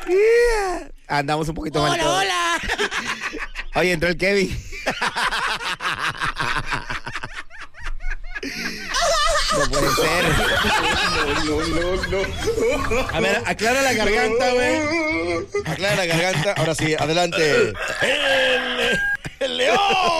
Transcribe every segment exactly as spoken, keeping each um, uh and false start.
Yeah. Andamos un poquito mal. Hola, hola. Oye, entró el Kevin. No puede ser. No, no, no. A ver, aclara la garganta, güey. Aclara la garganta. Ahora sí, adelante. ¡El, el león!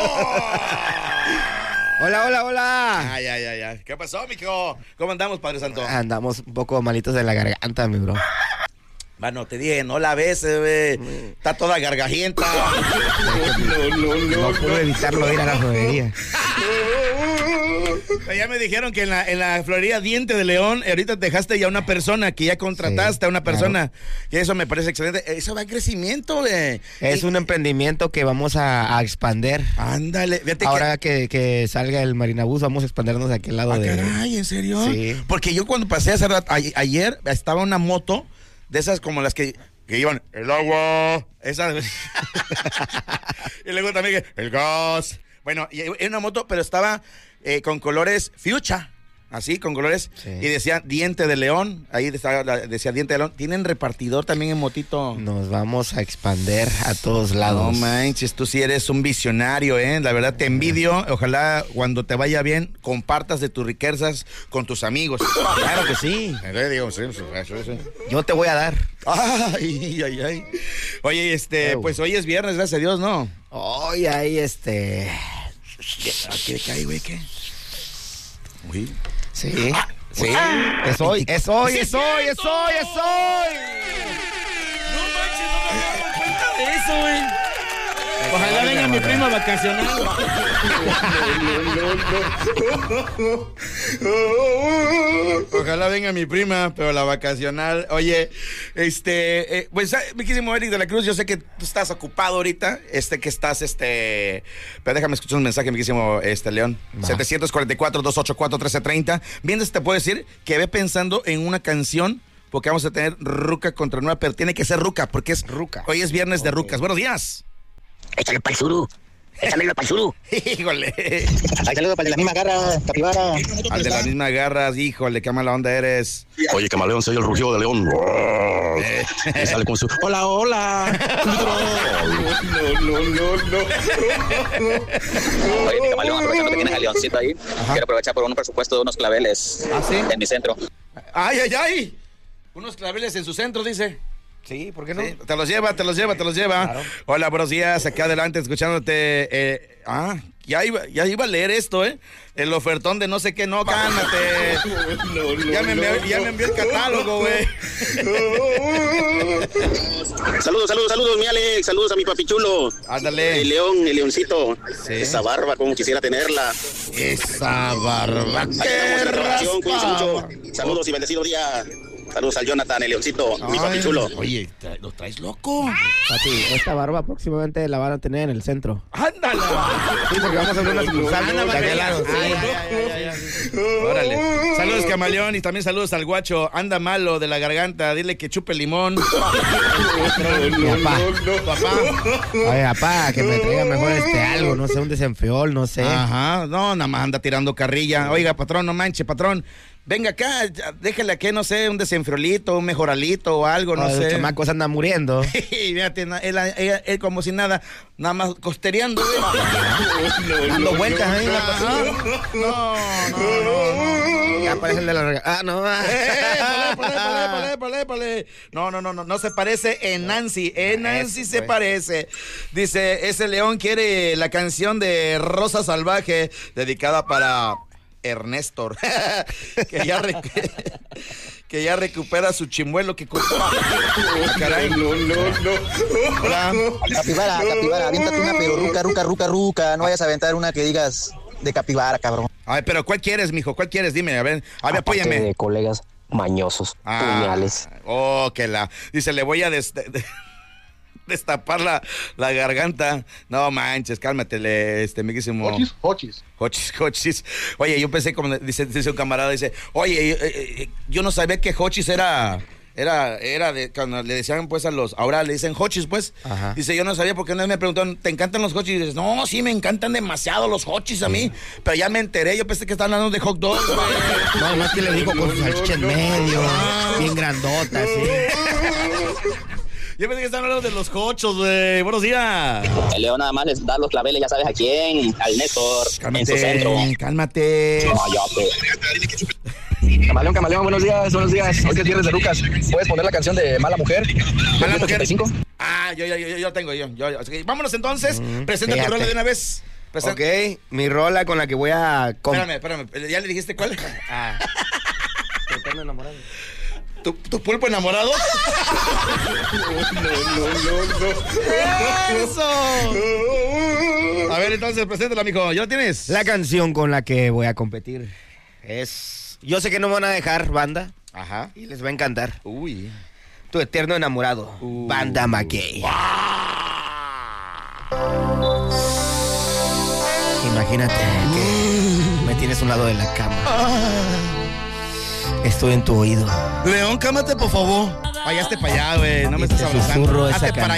Hola, hola, hola. Ay, ay, ay, ay. ¿Qué pasó, mijo? ¿Cómo andamos, Padre Santo? Andamos un poco malitos de la garganta, mi bro. Bueno, te dije, no la ves, güey. Está toda gargajienta. No, no, no. No pude evitarlo ir a la florería. Ya me dijeron que en la, en la florería Diente de León, ahorita dejaste ya una persona, que ya contrataste sí, a una persona. Claro. Y eso me parece excelente. Eso va en crecimiento, güey. Es y, un emprendimiento que vamos a, a expander. Ándale. Fíjate ahora que... Que, que salga el Marinabús, vamos a expandernos a aquel lado ah, de... Caray, ¿en serio? Sí. Porque yo cuando pasé hace rato, a, ayer, estaba una moto de esas como las que, que iban, el agua, esas. Y luego también el gas. Bueno, y era una moto, pero estaba eh, con colores fuchsia, así, con colores, sí. Y decía Diente de León, ahí decía, decía Diente de León. ¿Tienen repartidor también en motito? Nos vamos a expander a todos lados. No manches, tú sí eres un visionario, ¿eh? La verdad te envidio. Ojalá cuando te vaya bien, compartas de tus riquezas con tus amigos. Claro que sí. Digo, sí, sí, sí, sí. Yo te voy a dar. Ay, ay, ay. Oye, este, pues hoy es viernes, gracias a Dios, ¿no? Hoy hay este... ¿Qué, qué hay, güey? ¿Qué? Uy. Sí, ah, sí. Ah, es hoy, es hoy, es hoy, es hoy, es hoy. No manches, no me había dado cuenta de eso, güey. Ojalá venga mi prima vacacional. Ojalá venga mi prima, pero la vacacional. Oye, este, eh, pues, mijísimo Eric de la Cruz, yo sé que tú estás ocupado ahorita, este, que estás, este, pero déjame escuchar un mensaje, mijísimo, este, León. Va. setecientos cuarenta y cuatro, doscientos ochenta y cuatro, trece treinta. Bien, te puedo decir que ve pensando en una canción, porque vamos a tener ruca contra nueva, pero tiene que ser ruca, porque es ruca. Hoy es viernes okay. de rucas. Buenos días. Échale pa'l suru. Échale pa'l suru. Híjole. Ay, saludos para de la misma garra, capibara. Al de las mismas garras, híjole, qué mala onda eres. Oye, camaleón, soy el rugido de león. Eh. Y sale con su hola, hola. No, no, no, no. Oye, mi camaleón, aprovechando que tienes al leoncito ahí, ajá, quiero aprovechar por un presupuesto de unos claveles. ¿Ah, sí? En mi centro. Ay, ay, ay. Unos claveles en su centro, dice. Sí, ¿por qué no? Sí, te los lleva, te los lleva, te los lleva. Claro. Hola, buenos días, acá adelante, escuchándote. Eh, ah, ya iba, ya iba a leer esto, ¿eh? El ofertón de no sé qué, no, cálmate. No, no, ya, me envió, no, ya me envió el catálogo, güey. Saludos, saludos, saludos, mi Alex. Saludos a mi papichulo. Ándale. El león, el leoncito. Sí. Esa barba, como quisiera tenerla. Esa barba. Qué raspaba. Cuídense mucho. Saludos y bendecido día. Saludos al Jonathan, el leoncito, ay, mi papi chulo. Oye, ¿lo traes loco? Papi, esta barba próximamente la van a tener en el centro. ¡Ándala! Sí, porque vamos a ver una sucursal de aquel lado. Órale. Saludos, camaleón, y también saludos al guacho. Anda malo de la garganta, dile que chupe limón. Mi papá. Papá. Oye, papá, que me traiga mejor este algo, no sé, un desenfriol, no sé. Ajá, no, nada más anda tirando carrilla. Oiga, patrón, no manche, patrón. Venga acá, déjale aquí, no sé, un desenfriolito, un mejoralito o algo, no oh, sé. Los chamacos andan muriendo. Fíjate, él, él, él como si nada, nada más costereando. Dando vueltas ahí. No, no, no. Ya parece el de la rega. Ah, no. No, no, no, no, no se parece en Nancy. En Nancy se parece. Dice, ese león quiere la canción de Rosa Salvaje, dedicada para Ernesto, que ya re, que ya recupera su chimuelo que culpa. Caray, no, no, no. Hola. Capibara, capibara, aviéntate una, pero ruca, ruca, ruca, ruca. No vayas a aventar una que digas de capibara, cabrón. Ay, pero ¿cuál quieres, mijo? ¿Cuál quieres? Dime, a ver, a ver, apóyame. De colegas mañosos, ah, puñales. Oh, que la. Dice, le voy a des, de, de, destapar la, la garganta. No manches, cálmate, le, este, amiguísimo. Hochis, hochis. Hochis, hochis. Oye, yo pensé, como dice, dice un camarada, dice, oye, eh, eh, yo no sabía que hochis era. Era, era de, cuando le decían pues a los, ahora le dicen hochis pues. Ajá. Dice, yo no sabía porque una vez me preguntaron, ¿te encantan los hochis? Y dices, no, sí, me encantan demasiado los hochis a mí, pero ya me enteré, yo pensé que estaban hablando de hot dogs, güey. No, no es que le digo con su salchicha en medio, ah, bien grandota, sí. Yo pensé que estaban hablando de los cochos, güey. Buenos días. El León nada más les da los claveles, ya sabes a quién, al Néstor, en su centro. Cálmate. Camaleón, camaleón, buenos días, buenos días. Hoy que es viernes de Lucas. ¿Puedes poner la canción de Mala Mujer? Mala Mujer. ochenta y cinco. Ah, yo, yo, yo, yo tengo yo. yo, yo. Así que vámonos entonces. Mm, Presenta tu fíjate. rola de una vez. Presenta. Ok, mi rola con la que voy a... com- Espérame, espérame. ¿Ya le dijiste cuál? Ah. Eterno enamorado. ¿Tu, tu pulpo enamorado? No, no, no, ¡Eso! A ver, entonces, preséntala, mijo. ¿Ya lo tienes? La canción con la que voy a competir es... Yo sé que no me van a dejar, banda, Ajá. y les va a encantar. Uy. Tu eterno enamorado, Uh. Banda McKay. Imagínate que me tienes a un lado de la cama. Estoy en tu oído. León, cámate, por favor. Vayaste para allá, güey. No me Y estás te abrazando. susurro esa Hazte para allá.